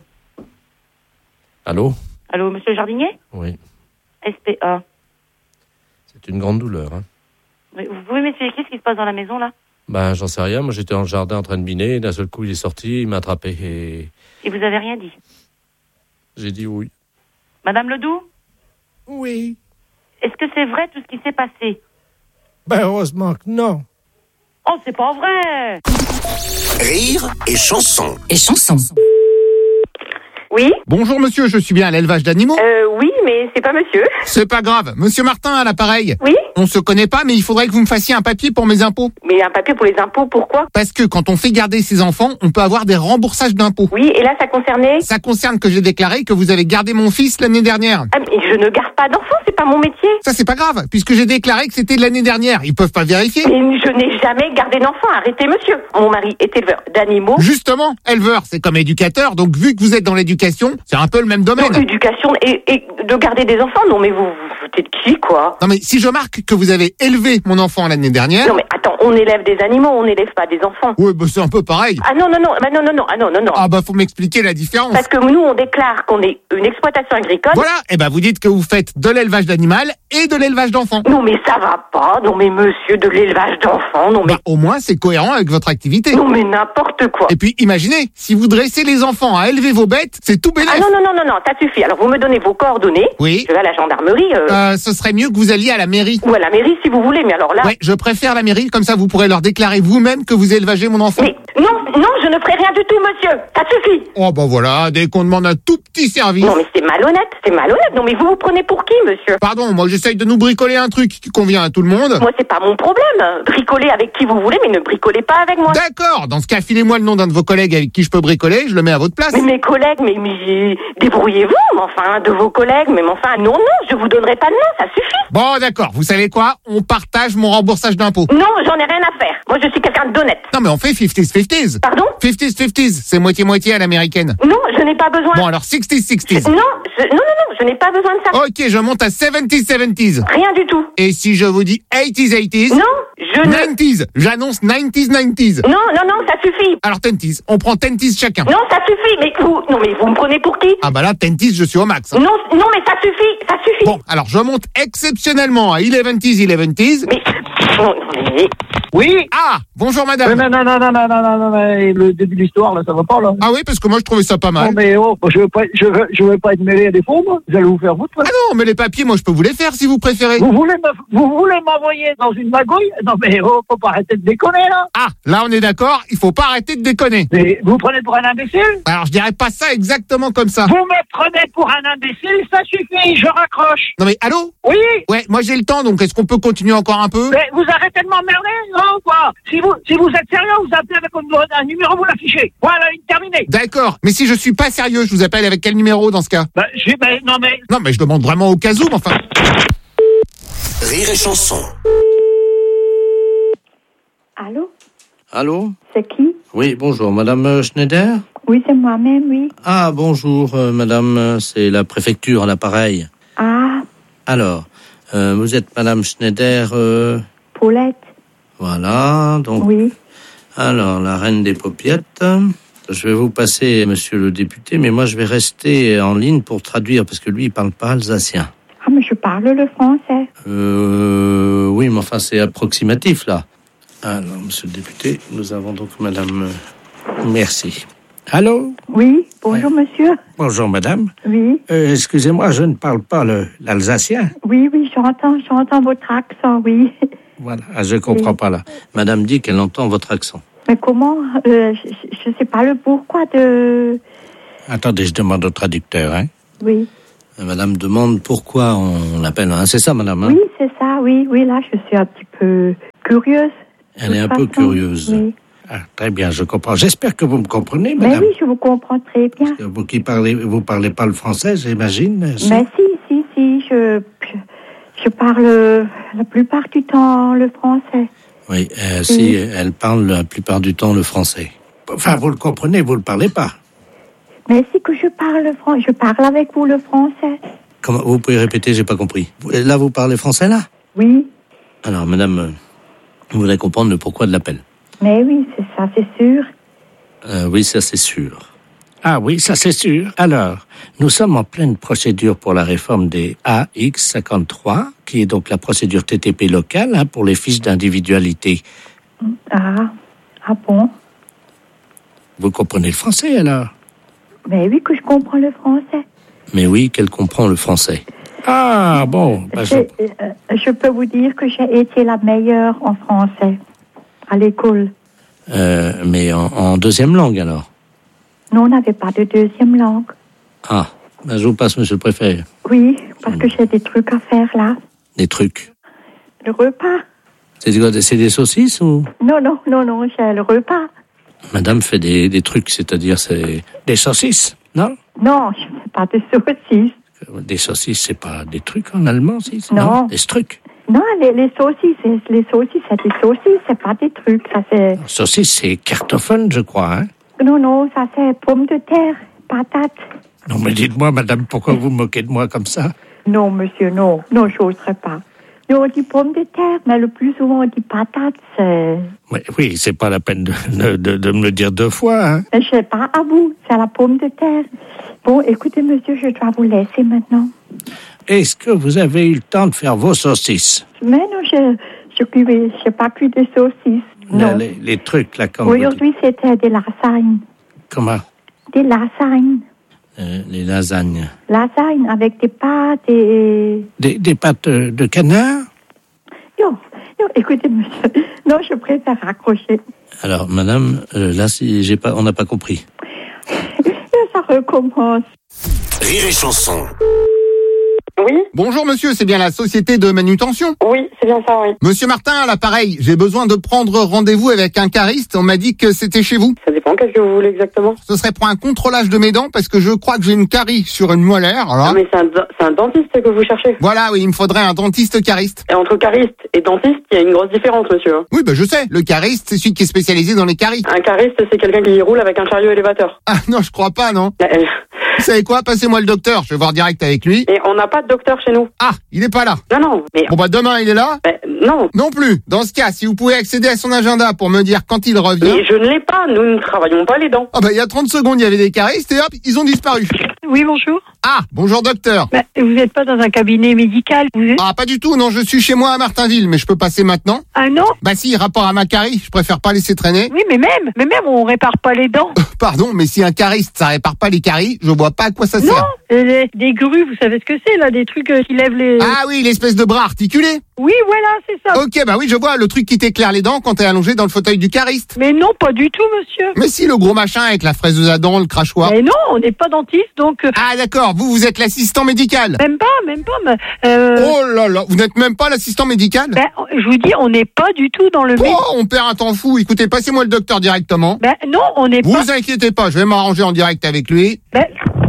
Allô? Allô, monsieur le jardinier? Oui. S P A. C'est une grande douleur, hein. Mais vous pouvez m'expliquer ce qui se passe dans la maison, là? Ben, j'en sais rien. Moi, j'étais dans le jardin en train de miner. D'un seul coup, il est sorti, il m'a attrapé et... Et vous avez rien dit? J'ai dit oui. Madame Ledoux? Oui. Est-ce que c'est vrai tout ce qui s'est passé? Ben, heureusement que non. Oh, c'est pas vrai! Rire et chanson. Et chanson. Oui. Bonjour monsieur, je suis bien à l'élevage d'animaux. Euh, oui, mais c'est pas monsieur. C'est pas grave. Monsieur Martin à l'appareil. Oui. On se connaît pas, mais il faudrait que vous me fassiez un papier pour mes impôts. Mais un papier pour les impôts, pourquoi? Parce que quand on fait garder ses enfants, on peut avoir des remboursages d'impôts. Oui, et là, ça concernait? Ça concerne que j'ai déclaré que vous avez gardé mon fils l'année dernière. Ah, mais je ne garde pas d'enfants, c'est pas mon métier. Ça, c'est pas grave, puisque j'ai déclaré que c'était de l'année dernière. Ils peuvent pas vérifier. Mais je n'ai jamais gardé d'enfants, arrêtez monsieur. Mon mari est éleveur d'animaux. Justement, éleveur, c'est comme éducateur, donc vu que vous êtes dans l'éducation, c'est un peu le même domaine. Non, éducation et, et de garder des enfants, non mais vous, vous êtes qui, quoi? Non mais si je marque que vous avez élevé mon enfant l'année dernière... Non mais attends, on élève des animaux, on n'élève pas des enfants. Oui, bah c'est un peu pareil. Ah non, non, non, bah non, non, non, ah non, non, non. Ah bah faut m'expliquer la différence. Parce que nous, on déclare qu'on est une exploitation agricole. Voilà, et ben vous dites que vous faites de l'élevage d'animal et de l'élevage d'enfants. Non mais ça va pas, non mais monsieur, de l'élevage d'enfants, non mais... Bah au moins c'est cohérent avec votre activité. Non mais n'importe quoi. Et puis imaginez, si vous dressez les enfants à élever vos bêtes, c'est tout bénef. Ah non, non, non, non, non, ça suffit. Alors vous me donnez vos coordonnées. Oui. Je vais à la gendarmerie. Euh... Euh, ce serait mieux que vous alliez à la mairie. Ou à la mairie si vous voulez, mais alors là... Ouais, je préfère la mairie, comme ça vous pourrez leur déclarer vous-même que vous élevagez mon enfant. Mais non, non, je ne ferai rien du tout, monsieur. Ça suffit. Oh bah voilà, dès qu'on demande un tout petit service. Non mais c'est malhonnête, c'est malhonnête. Non mais vous vous prenez pour qui, monsieur? Pardon, moi j'essaye de nous bricoler un truc qui convient à tout le monde. Moi c'est pas mon problème. Bricolez avec qui vous voulez, mais ne bricolez pas avec moi. D'accord, dans ce cas, filez-moi le nom d'un de vos collègues avec qui je peux bricoler, je le mets à votre place. Mais mes collègues, mais, mais débrouillez-vous, mais enfin, de vos collègues, mais enfin, non, non, je vous donnerai pas de nom, ça suffit. Bon d'accord, vous savez quoi? On partage mon remboursage d'impôts. Non, j'en ai rien à faire. Moi je suis quelqu'un d'honnête. Non mais on fait cinquante cinquante. Pardon? cinquante cinquante, c'est moitié-moitié à l'américaine. Non, je n'ai pas besoin. Bon alors soixante soixante. Je- Non, je- non, non, non, je n'ai pas besoin de ça. Ok, je monte à soixante soixante. Rien du tout. Et si je vous dis eighties eighties? Non, je ne... nineties, j'annonce nineties nineties. Non, non, non, ça suffit. Alors tenties, on prend tenties chacun. Non, ça suffit, mais vous, non, mais vous me prenez pour qui? Ah bah là, tenties, je suis au max. hein. Non, non, mais ça suffit, ça suffit. Bon, alors je monte exceptionnellement à eleventies eleventies. Mais, non, mais... Oui. Ah, bonjour madame. Mais non, non, non, non, non, non, non, mais le début de l'histoire, là, ça va pas, là. Ah oui, parce que moi je trouvais ça pas mal. Non, mais oh, je veux pas, je veux, je veux pas être mêlé à des faux, moi. Vous allez vous faire foutre, là. Ah non, mais les papiers, moi je peux vous les faire si vous préférez. Vous voulez me, vous voulez m'envoyer dans une magouille? Non, mais oh, faut pas arrêter de déconner, là. Ah, là on est d'accord, il faut pas arrêter de déconner. Mais vous prenez pour un imbécile? Alors je dirais pas ça exactement comme ça. Vous me prenez pour un imbécile, ça suffit, je raccroche. Non mais allô? Oui? Ouais, moi j'ai le temps, donc est-ce qu'on peut continuer encore un peu? Mais vous arrêtez de m'emmerder, non, quoi? Si vous, si vous êtes sérieux, vous appelez avec un, un numéro, vous l'affichez. Voilà, une terminée. D'accord, mais si je suis pas sérieux, je vous appelle avec quel numéro dans ce cas? Bah, je, ben, non mais... Non mais je demande vraiment au cas où, mais enfin... Rire et chanson. Allô? Allô? C'est qui? Oui, bonjour, Madame euh, Schneider? Oui, c'est moi-même, oui. Ah, bonjour, euh, Madame, euh, c'est la préfecture à l'appareil. Ah, Alors, Euh, vous êtes Madame Schneider euh... Paulette. Voilà, donc... Oui. Alors, la reine des paupiettes. Je vais vous passer, monsieur le député, mais moi, je vais rester en ligne pour traduire, parce que lui, il parle pas alsacien. Ah, mais je parle le français. Euh... Oui, mais enfin, c'est approximatif, là. Alors, monsieur le député, nous avons donc madame... Merci. Allô? Oui, bonjour monsieur. Bonjour madame. Oui. Euh, excusez-moi, je ne parle pas le, l'alsacien. Oui, oui, j'entends, j'entends votre accent, oui. Voilà, ah, je comprends oui. pas là. Madame dit qu'elle entend votre accent. Mais comment euh, Je ne sais pas le pourquoi de... Attendez, je demande au traducteur, hein. Oui. Madame demande pourquoi on l'appelle, hein. C'est ça madame, hein? Oui, c'est ça, oui, oui, là je suis un petit peu curieuse. Elle est un peu curieuse. Oui. Ah, très bien, je comprends. J'espère que vous me comprenez, Mais madame. oui, je vous comprends très bien. Parce que vous qui parlez, vous parlez pas le français, j'imagine. Si? Mais si, si, si, je, je, je parle la plupart du temps le français. Oui, euh, si, oui. Elle parle la plupart du temps le français. Enfin, vous le comprenez, vous le parlez pas. Mais si que je parle le français, je parle avec vous le français. Comment, vous pouvez répéter, j'ai pas compris. Là, vous parlez français, là? Oui. Alors, madame, vous voulez comprendre le pourquoi de l'appel? Mais oui, c'est ça, c'est sûr. Euh, oui, ça c'est sûr. Ah oui, ça c'est sûr. Alors, nous sommes en pleine procédure pour la réforme des A X cinquante-trois, qui est donc la procédure T T P locale, hein, pour les fiches d'individualité. Ah, ah bon? Vous comprenez le français alors? Mais oui, que je comprends le français. Mais oui, qu'elle comprend le français. Ah bon, bah, je... Euh, je peux vous dire que j'ai été la meilleure en français. À l'école. Euh, mais en, en deuxième langue, alors? Non, on n'avait pas de deuxième langue. Ah, ben je vous passe, monsieur le préfet. Oui, parce que j'ai des trucs à faire, là. Des trucs? Le repas. C'est quoi, c'est des saucisses, ou? Non, non, non, non, j'ai le repas. Madame fait des, des trucs, c'est-à-dire, c'est... Des saucisses, non? Non, je ne fais pas de saucisses. Des saucisses, c'est pas des trucs en allemand, si? Non. non. Des trucs. Non, les, les saucisses, les saucisses, c'est des saucisses, c'est pas des trucs, ça c'est... Saucisses, c'est kartoffeln, je crois, hein? Non, non, ça c'est pommes de terre, patates. Non, mais dites-moi, madame, pourquoi vous me moquez de moi comme ça? Non, monsieur, non, non, j'oserais pas. Nous, on dit pommes de terre, mais le plus souvent, on dit patates, c'est... Oui, oui, c'est pas la peine de, de, de me le dire deux fois, hein? Je sais pas, à vous, c'est la pomme de terre. Bon, écoutez, monsieur, je dois vous laisser maintenant. Est-ce que vous avez eu le temps de faire vos saucisses? Mais non, je je cuis, je pas cuit de saucisses. Non. Les, les trucs, là, comme aujourd'hui, c'était des lasagnes. Comment? Des lasagnes. Euh, les lasagnes. Lasagnes avec des pâtes et... Des, des pâtes de canard? Non, non, écoutez, monsieur, non, je préfère raccrocher. Alors, madame, euh, là, si j'ai pas, on n'a pas compris. Ça recommence. Rire et chanson. Oui. Bonjour monsieur, c'est bien la société de manutention? Oui, c'est bien ça, oui. Monsieur Martin, à l'appareil, j'ai besoin de prendre rendez-vous avec un cariste. On m'a dit que c'était chez vous. Ça dépend, qu'est-ce que vous voulez exactement? Ce serait pour un contrôlage de mes dents parce que je crois que j'ai une carie sur une molaire. Alors... Ah, mais c'est un, c'est un dentiste que vous cherchez. Voilà, oui, il me faudrait un dentiste cariste. Et entre cariste et dentiste, il y a une grosse différence, monsieur. Oui, ben je sais. Le cariste, c'est celui qui est spécialisé dans les caries. Un cariste, c'est quelqu'un qui roule avec un chariot élévateur. Ah non, je crois pas, non. Euh... Vous savez quoi? Passez-moi le docteur, je vais voir direct avec lui. Et on n'a pas de docteur chez nous. Ah, il est pas là. Non, non, mais... Bon bah demain, il est là? Ben, non. Non plus. Dans ce cas, si vous pouvez accéder à son agenda pour me dire quand il revient... Mais je ne l'ai pas, nous ne travaillons pas les dents. Ah bah il y a trente secondes, il y avait des caristes et hop, ils ont disparu. Oui, bonjour. Ah, bonjour docteur. Bah, vous n'êtes pas dans un cabinet médical, vous êtes... Ah, pas du tout, non, je suis chez moi à Martinville, mais je peux passer maintenant. Ah non? Bah si, rapport à ma carie, je préfère pas laisser traîner. Oui, mais même, mais même, on répare pas les dents. Euh, pardon, mais si un cariste, ça répare pas les caries, je vois pas à quoi ça non, sert. Non, des, des grues, vous savez ce que c'est, là, des trucs euh, qui lèvent les... Ah oui, l'espèce de bras articulé. Oui, voilà, c'est ça. Ok, bah oui, je vois, le truc qui t'éclaire les dents quand t'es allongé dans le fauteuil du cariste. Mais non, pas du tout, monsieur. Mais si, le gros machin avec la fraiseuse à dents, le crachoir. Mais non, on n'est pas dentiste, donc... Euh... Ah d'accord, vous, vous êtes l'assistant médical. Même pas, même pas, mais... Euh... Oh là là, vous n'êtes même pas l'assistant médical? Ben, je vous dis, on n'est pas du tout dans le... Oh, on perd un temps fou. Écoutez, passez-moi le docteur directement. Ben non, on n'est pas... Vous inquiétez pas, je vais m'arranger en direct avec lui. Ben...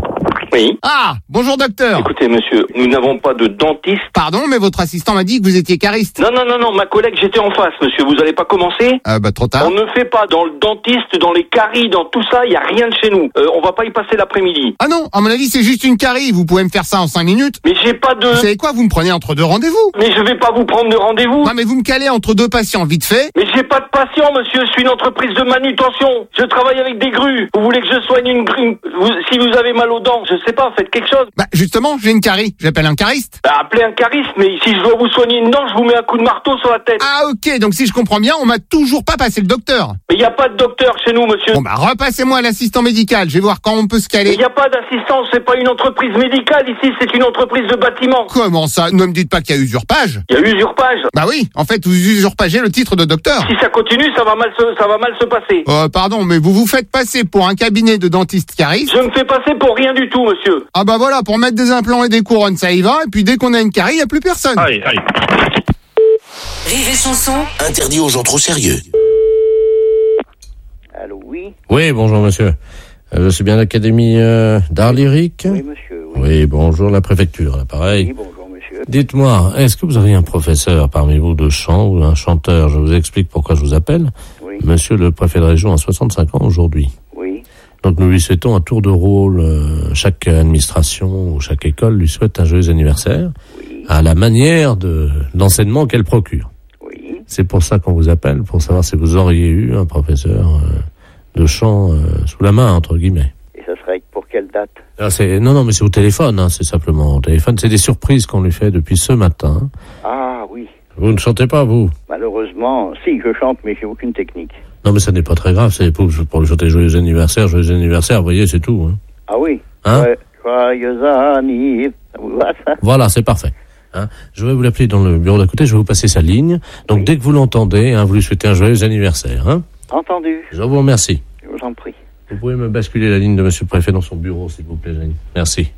Oui. Ah, bonjour docteur. Écoutez, monsieur, nous n'avons pas de dentiste. Pardon, mais votre assistant m'a dit que vous étiez cariste. Non, non, non, non, ma collègue, j'étais en face, monsieur. Vous allez pas commencer? Ah bah trop tard. On ne fait pas dans le dentiste, dans les caries, dans tout ça, il y a rien de chez nous. Euh, on va pas y passer l'après-midi. Ah non, à mon avis, c'est juste une carie. Vous pouvez me faire ça en cinq minutes. Mais j'ai pas de... Vous savez quoi, vous me prenez entre deux rendez-vous. Mais je vais pas vous prendre de rendez-vous. Non, mais vous me calez entre deux patients, vite fait. Mais j'ai pas de patient, monsieur. Je suis une entreprise de manutention. Je travaille avec des grues. Vous voulez que je soigne une grue? Vous, si vous avez mal aux dents, je sais pas, faites quelque chose. Bah, justement, j'ai une carie. J'appelle un cariste. Bah, appelez un cariste, mais si je dois vous soigner une dent, je vous mets un coup de marteau sur la tête. Ah, ok. Donc, si je comprends bien, on m'a toujours pas passé le docteur. Mais il y a pas de docteur chez nous, monsieur. Bon, bah, repassez-moi l'assistant médical. Je vais voir quand on peut se caler. Il y a pas d'assistance. C'est pas une entreprise médicale ici. C'est une entreprise de bâtiment. Comment ça? Ne me dites pas qu'il y a usurpage. Il y a usurpage. Bah oui. En fait, vous usurpagez le titre de docteur. Si ça continue, ça va mal se, ça va mal se passer. Euh, pardon, mais vous vous faites passer pour un cabinet de dentiste cariste. Je me fais passer pour rien du tout, monsieur. Ah bah voilà, pour mettre des implants et des couronnes, ça y va. Et puis dès qu'on a une carie, il n'y a plus personne. Allez, allez. Rire et chanson. Interdit aux gens trop sérieux. Allô, oui. Oui, bonjour monsieur. Euh, Je suis bien à l'Académie euh, d'art lyrique. Oui, monsieur. Oui, Oui, bonjour la préfecture, là, pareil. Oui, bonjour, monsieur. Dites-moi, est-ce que vous auriez un professeur parmi vous de chant ou un chanteur? Je vous explique pourquoi je vous appelle. Oui. Monsieur le préfet de région a soixante-cinq ans aujourd'hui. Oui. Donc nous lui souhaitons un tour de rôle. euh, chaque administration ou chaque école lui souhaite un joyeux anniversaire Oui. à la manière de l'enseignement qu'elle procure. Oui. C'est pour ça qu'on vous appelle, pour savoir si vous auriez eu un professeur euh, de chant euh, sous la main, entre guillemets. Et ça serait pour quelle date? Ah, c'est, non, non, mais c'est au téléphone, hein, c'est simplement au téléphone. C'est des surprises qu'on lui fait depuis ce matin. Ah, oui. Vous ne chantez pas, vous? Malheureusement, si, je chante, mais j'ai aucune technique. Non, mais ça n'est pas très grave, c'est pour, pour lui chanter joyeux anniversaire, joyeux anniversaire, vous voyez, c'est tout. Hein. Ah oui. Hein? Ouais. Joyeux anniversaire. Ça vous va, ça? Voilà, c'est parfait. Hein, je vais vous l'appeler dans le bureau d'à côté, je vais vous passer sa ligne. Donc, oui. Dès que vous l'entendez, hein, vous lui souhaitez un joyeux anniversaire. Hein. Entendu. Je vous remercie. Je vous en prie. Vous pouvez me basculer la ligne de monsieur le préfet dans son bureau, s'il vous plaît, Jeanne. Merci.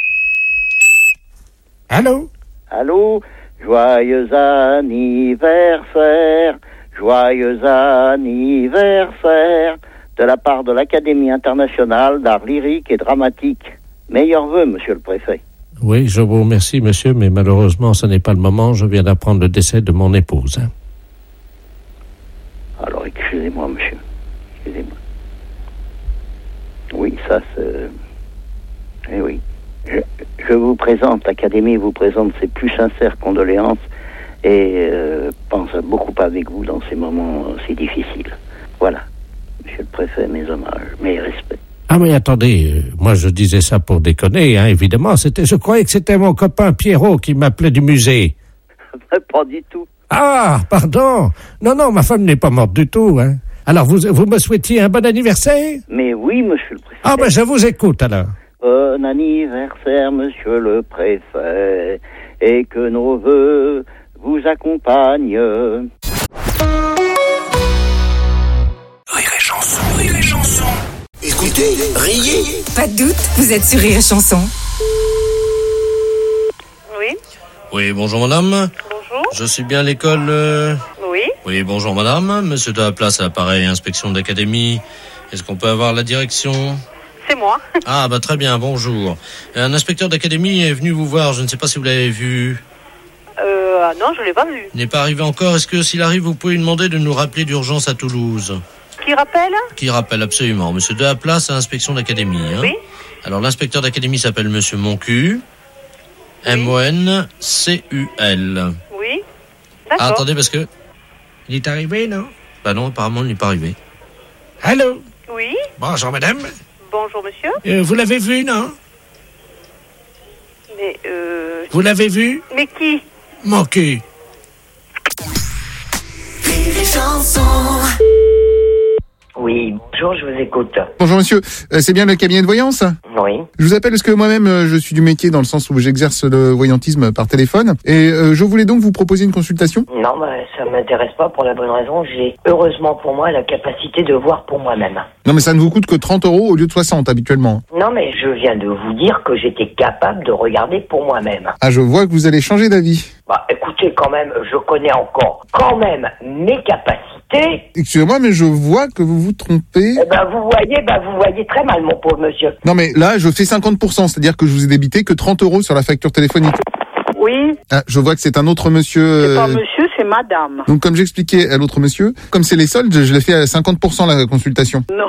Allô? Allô? Joyeux anniversaire, joyeux anniversaire, de la part de l'Académie internationale d'art lyrique et dramatique. Meilleurs vœux, monsieur le préfet. Oui, je vous remercie, monsieur, mais malheureusement, ce n'est pas le moment. Je viens d'apprendre le décès de mon épouse. Hein. Alors, excusez-moi, monsieur. Excusez-moi. Oui, ça, c'est... Eh oui. Je, je vous présente, l'Académie vous présente ses plus sincères condoléances et euh, pense beaucoup avec vous dans ces moments si difficiles. Voilà. Monsieur le préfet, mes hommages, mes respects. Ah mais attendez, euh, moi je disais ça pour déconner, hein, évidemment. C'était, je croyais que c'était mon copain Pierrot qui m'appelait du musée. Pas du tout. Ah, pardon. Non, non, ma femme n'est pas morte du tout. Hein. Alors vous, vous me souhaitiez un bon anniversaire? Mais oui, monsieur le préfet. Ah ben je vous écoute alors. Bon anniversaire, monsieur le préfet, et que nos vœux vous accompagnent. Rire et chanson, rire et chanson. Écoutez, riez. Pas de doute, vous êtes sur Rire et chanson. Oui. Oui, bonjour madame. Bonjour. Je suis bien à l'école... euh... Oui. Oui, bonjour madame. Monsieur de la place à l'appareil, inspection d'académie. Est-ce qu'on peut avoir la direction? C'est moi. Ah, bah très bien, bonjour. Un inspecteur d'académie est venu vous voir, je ne sais pas si vous l'avez vu. Euh, ah non, je l'ai pas vu. Il n'est pas arrivé encore. Est-ce que s'il arrive, vous pouvez lui demander de nous rappeler d'urgence à Toulouse? Qui rappelle? Qui rappelle, absolument. Monsieur de la place à l'inspection d'académie. Hein. Oui. Alors, l'inspecteur d'académie s'appelle monsieur Moncu. Oui. M O N C U L. Oui. D'accord. Ah, attendez, parce que... Il est arrivé, non? Bah non, apparemment, il n'est pas arrivé. Allô? Oui. Bonjour, madame. Bonjour, monsieur. Euh, vous l'avez vu, non? Mais, euh... Vous l'avez vu? Mais qui? Mon cul. Oui, bonjour, je vous écoute. Bonjour monsieur, euh, c'est bien le cabinet de voyance? Oui. Je vous appelle parce que moi-même euh, je suis du métier dans le sens où j'exerce le voyantisme par téléphone et euh, je voulais donc vous proposer une consultation. Non, bah, ça m'intéresse pas pour la bonne raison, j'ai heureusement pour moi la capacité de voir pour moi-même. Non mais ça ne vous coûte que trente euros au lieu de soixante habituellement. Non mais je viens de vous dire que j'étais capable de regarder pour moi-même. Ah, je vois que vous allez changer d'avis. Bah écoutez, quand même, je connais encore quand même mes capacités T. Excusez-moi, mais je vois que vous vous trompez. Eh ben, vous voyez, ben, vous voyez très mal, mon pauvre monsieur. Non, mais là, je fais cinquante pour cent, c'est-à-dire que je vous ai débité que trente euros sur la facture téléphonique. Oui. Ah, je vois que c'est un autre monsieur. C'est pas euh, monsieur, c'est madame. Donc, comme j'expliquais à l'autre monsieur, comme c'est les soldes, je l'ai fait à cinquante pour cent la consultation. Non.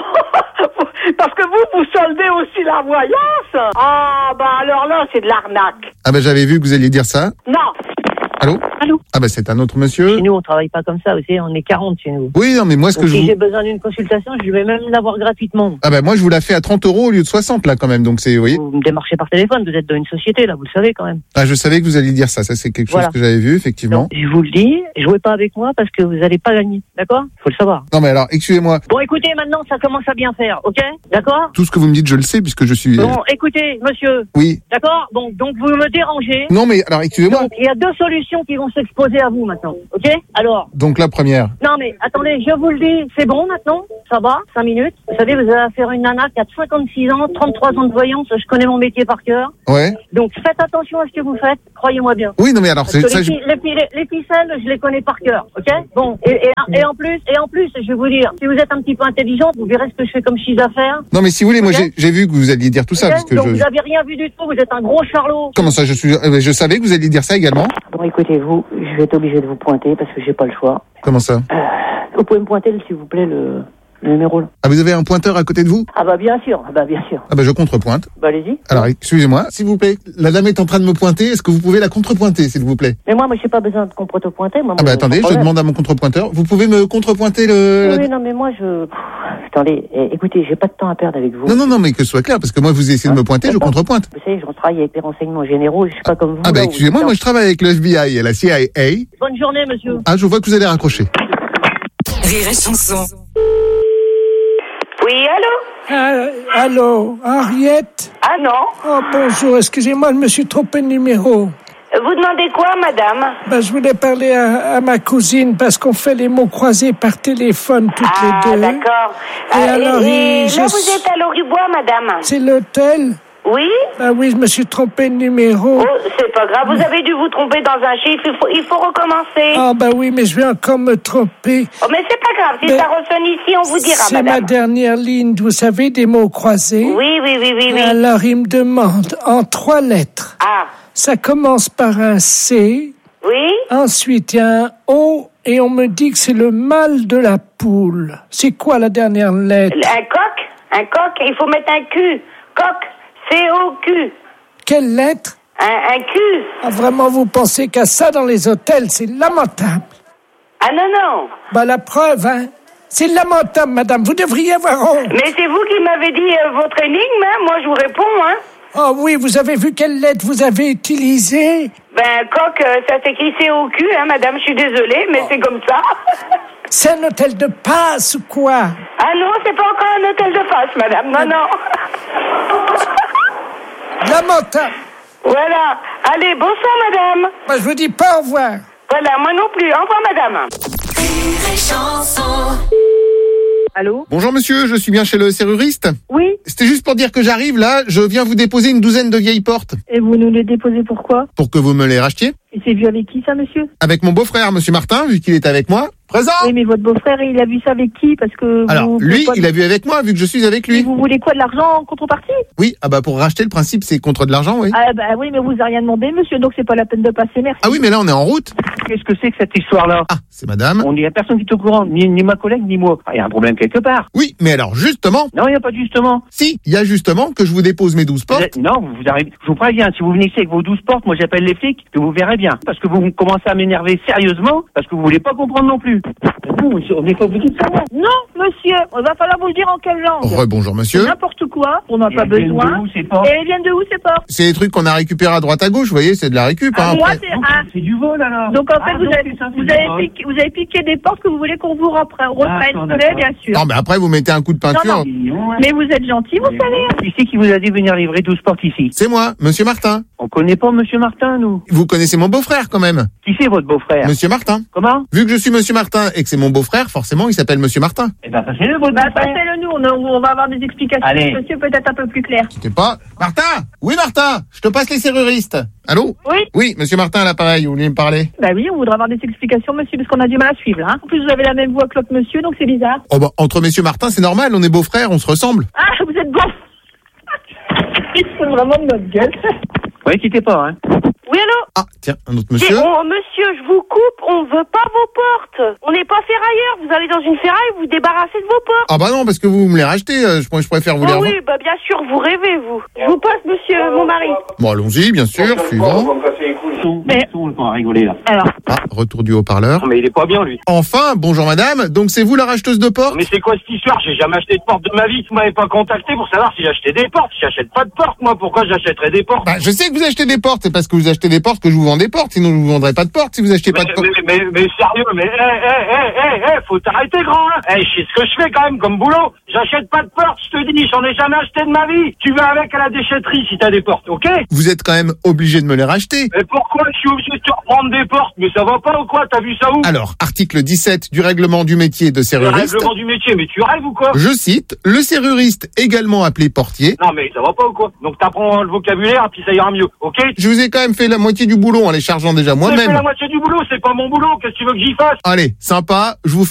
Parce que vous, vous soldez aussi la voyance. Ah, bah alors là, c'est de l'arnaque. Ah ben, j'avais vu que vous alliez dire ça. Non. Allô? Allô? Ah ben, c'est un autre monsieur. Chez nous, on travaille pas comme ça, vous savez, on est quarante chez nous. Oui, non, mais moi, ce Donc, que je si vous... j'ai besoin d'une consultation, je vais même l'avoir gratuitement. Ah ben, moi, je vous la fais à trente euros au lieu de soixante, là, quand même. Donc, c'est, vous voyez. Vous me démarchez par téléphone, vous êtes dans une société, là, vous le savez quand même. Ah, je savais que vous alliez dire ça. Ça, c'est quelque chose Voilà. que j'avais vu, effectivement. Donc, je vous le dis, jouez pas avec moi parce que vous allez pas gagner, d'accord? Faut le savoir. Non, mais alors, excusez-moi. Bon, écoutez, maintenant, ça commence à bien faire, ok? D'accord? Tout ce que vous me dites, je le sais, puisque je suis... Bon, écoutez, monsieur. Oui. D'accord? Bon, donc vous me dérangez. Non, mais alors, excusez-moi. Donc, il y a deux solutions qui vont s'exposer à vous maintenant, ok? Alors. Donc, la première. Non, mais attendez, je vous le dis, c'est bon maintenant? Ça va? Cinq minutes? Vous savez, vous avez affaire à une nana qui a cinquante-six ans, trente-trois ans de voyance, je connais mon métier par cœur. Ouais. Donc, faites attention à ce que vous faites, croyez-moi bien. Oui, non, mais alors, Parce c'est que ça. les, je- fi- les, fi- les- les ficelles, je les connais par cœur, ok? Bon, et, et, et en plus, et en plus, je vais vous dire, si vous êtes un petit peu intelligent, vous verrez ce que je fais comme chiffre d'affaires. Non, mais si vous voulez, moi, Ok. j'ai j'ai vu que vous alliez dire tout ça, Ok parce que Donc, je... vous avez rien vu du tout, vous êtes un gros charlot. Comment ça, je suis... euh, Je savais que vous alliez dire ça également. Bon, écoutez, vous, je vais être obligé de vous pointer parce que j'ai pas le choix. Comment ça? Vous pouvez me pointer, s'il vous plaît, le, le numéro là. Ah, vous avez un pointeur à côté de vous? Ah bah bien sûr, ah bah bien sûr. Ah, bah, je contrepointe. Bah allez-y. Alors, excusez-moi, s'il vous plaît. La dame est en train de me pointer. Est-ce que vous pouvez la contrepointer, s'il vous plaît? Mais moi, moi, j'ai pas besoin de contre-pointer. Moi, Ah, bah, moi, attendez, sans je problème. demande à mon contrepointeur. Vous pouvez me contrepointer le... la- Oui, non, mais moi, je... Pff, attendez, eh, écoutez, j'ai pas de temps à perdre avec vous. Non, non, non, mais que ce soit clair, parce que moi, vous essayez de me pointer, je contrepointe. Vous savez, je travaille avec les renseignements généraux, je suis pas comme vous. Ah, bah, là, où- excusez-moi, moi, je travaille avec le F B I et la C I A. Bonne journée, monsieur. Ah, je vois que vous allez raccrocher. Rire et chanson. Oui, allô? Ah, allô, Henriette? Ah non. Oh, bonjour, excusez-moi, je me suis trompé de numéro. Vous demandez quoi, madame? Ben, je voulais parler à, à ma cousine parce qu'on fait les mots croisés par téléphone toutes Ah, les deux. d'accord. Et Ah, alors, et il- je- là, vous êtes à Loribois, madame? C'est l'hôtel? Oui? Ben oui, je me suis trompé de numéro. Oh, c'est pas grave, vous avez dû vous tromper dans un chiffre, il faut, il faut recommencer. Ah ben oui, mais je vais encore me tromper. Oh, mais c'est pas grave, si Mais ça ressonne ici, on vous dira, C'est ma madame. dernière ligne, vous savez, des mots croisés. Oui, oui, oui, oui, oui. Alors, il me demande en trois lettres. Ah. Ça commence par un C. Oui? Ensuite, il y a un O et on me dit que c'est le mâle de la poule. C'est quoi la dernière lettre? Un coq? Un coq, il faut mettre un Q. Coq, C O Q. Quelle lettre? Un, un Q. Ah, vraiment, vous pensez qu'à ça dans les hôtels, c'est lamentable. Ah non, non. Bah, la preuve, hein. C'est lamentable, madame. Vous devriez avoir honte. Mais c'est vous qui m'avez dit euh, votre énigme, hein. Moi je vous réponds, hein. Oh oui, vous avez vu quelle lettre vous avez utilisée? Ben, coq, euh, ça s'écrit C O Q, hein, madame, je suis désolée, mais c'est comme ça. C'est un hôtel de passe ou quoi? Ah non, c'est pas encore un hôtel de passe, madame, non, non. Lamentable. Voilà. Allez, bonsoir, madame. Moi, je vous dis pas au revoir. Voilà, moi non plus. Au revoir, madame. Allô? Bonjour monsieur, je suis bien chez le serruriste. Oui. C'était juste pour dire que j'arrive là, je viens vous déposer une douzaine de vieilles portes. Et vous nous les déposez pourquoi? Pour que vous me les rachetiez. Et c'est vu avec qui ça, monsieur? Avec mon beau-frère, monsieur Martin, vu qu'il est avec moi. Présent! Oui, mais votre beau-frère, il a vu ça avec qui? Parce que Alors, vous, lui, quoi, il a vu avec moi, vu que je suis avec lui. Vous voulez quoi, de l'argent en contrepartie? Oui, ah bah pour racheter, le principe, c'est contre de l'argent, oui. Ah bah oui, mais vous avez rien demandé, monsieur, donc c'est pas la peine de passer, merci. Ah oui, mais là, on est en route. Qu'est-ce que c'est que cette histoire-là? Ah, c'est madame. On n'y a personne qui est au courant, ni, ni ma collègue, ni moi. Il y a un problème quelque part. Oui, mais alors, justement. Non, il n'y a pas de justement. Si, il y a justement que je vous dépose mes douze Vous portes. êtes- non, vous arrivez, je vous préviens, si vous venez ici avec vos douze portes, moi j'appelle les flics, que vous verrez bien. Parce que vous commencez à m'énerver sérieusement, parce que vous voulez pas comprendre non plus. Non, on n'est pas obligé de savoir. Non, monsieur, il va falloir vous le dire en quelle langue. Rebonjour, monsieur. C'est n'importe quoi, on n'a Et pas elles viennent besoin. de où, ces portes Et elles viennent de où, ces portes? C'est des trucs qu'on a récupérés à droite à gauche, vous voyez, c'est de la récup. Ah, hein, moi, après. c'est un... C'est du vol alors. Donc en fait, Ah, vous, donc, avez, c'est ça, c'est vous, du avez vol. piqué, vous avez piqué des portes que vous voulez qu'on vous repre- reprenne, D'accord, vous savez, d'accord. bien sûr. Non, mais après, vous mettez un coup de peinture. Non, non. Mais vous êtes gentil, vous savez. Qui c'est qui vous a dit venir livrer douze portes ici? C'est moi, monsieur Martin. On connaît pas Monsieur Martin, nous. Vous connaissez mon beau-frère quand même. Qui c'est votre beau-frère? Monsieur Martin. Comment? Vu que je suis Monsieur Martin et que c'est mon beau-frère, forcément il s'appelle Monsieur Martin. Eh ben, passez-le, votre Bah, beau-frère. passez-le nous, on, a- on va avoir des explications. Allez. Monsieur, peut-être un peu plus clair. Je sais pas. Martin! Oui, Martin! Je te passe les serruristes. Allô? Oui. Oui, Monsieur Martin à l'appareil, vous voulez me parler? Bah oui, on voudrait avoir des explications, monsieur, parce qu'on a du mal à suivre, là. Hein. En plus, vous avez la même voix que l'autre monsieur, donc c'est bizarre. Oh bah, entre Monsieur Martin, c'est normal, on est beaux-frères, on se ressemble. Ah, vous êtes bon. Ils se foutent vraiment de notre gueule. Ouais, quittez pas, hein. Oui, allô? Ah, tiens, un autre monsieur. Et on- monsieur, je vous coupe, on veut pas vos portes. On n'est pas ferrailleur. Vous allez dans une ferraille, vous vous débarrassez de vos portes. Ah bah non, parce que vous me les rachetez, euh, je, je préfère vous les Ah revendre. oui, bah bien sûr, vous rêvez, vous. Je vous passe, monsieur, mon mari. Bon, allons-y, bien sûr, suivant. Mais... On va rigoler, là. Alors. Ah, retour du haut-parleur. Mais il est pas bien, lui. Enfin, bonjour madame, donc c'est vous la racheteuse de portes? Mais c'est quoi cette histoire? J'ai jamais acheté de porte de ma vie. Vous m'avez pas contacté pour savoir si j'achetais des portes. J'achète pas de portes, moi. Pourquoi j'achèterais des portes? Bah, je sais que vous achetez des portes, c'est parce que vous achetez des portes que je vous vends des portes, sinon je vous vendrai pas de portes si vous achetez pas de portes. Mais, mais, mais, mais sérieux, mais, hé, hé, hé, hé, hé, faut t'arrêter, grand, hein. Eh, je sais ce que je fais quand même comme boulot. J'achète pas de portes, je te dis, j'en ai jamais acheté de ma vie. Tu vas avec à la déchetterie si t'as des portes, ok? Vous êtes quand même obligé de me les racheter. Mais pourquoi je suis obligé de te reprendre des portes? Mais ça va pas ou quoi? T'as vu ça où? Alors, article dix-sept du règlement du métier de Le serruriste. règlement du métier, mais tu rêves ou quoi? Je cite, le serruriste, également appelé portier. Non, mais ça va pas ou quoi? Donc t'apprends le vocabulaire, puis ça ira mieux, ok? Je vous ai quand même fait la moitié du boulot en les chargeant déjà J'ai fait moi-même. la moitié du boulot, c'est pas mon boulot, qu'est-ce que tu veux que j'y fasse? Allez, sympa, je vous